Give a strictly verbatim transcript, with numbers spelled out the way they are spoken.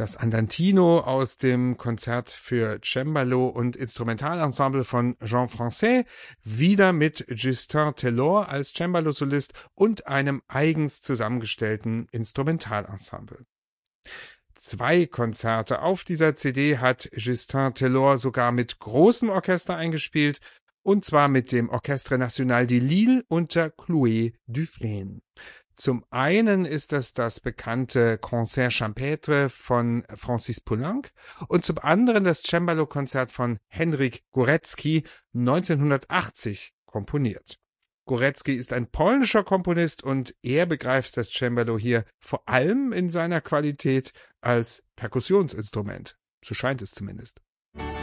Das Andantino aus dem Konzert für Cembalo und Instrumentalensemble von Jean Francais, wieder mit Justin Taylor als Cembalo-Solist und einem eigens zusammengestellten Instrumentalensemble. Zwei Konzerte auf dieser C D hat Justin Taylor sogar mit großem Orchester eingespielt, und zwar mit dem Orchestre National de Lille unter Chloé Dufresne. Zum einen ist das das bekannte Concert Champêtre von Francis Poulenc und zum anderen das Cembalo-Konzert von Henryk Górecki, neunzehnhundertachtzig komponiert. Górecki ist ein polnischer Komponist und er begreift das Cembalo hier vor allem in seiner Qualität als Perkussionsinstrument. So scheint es zumindest.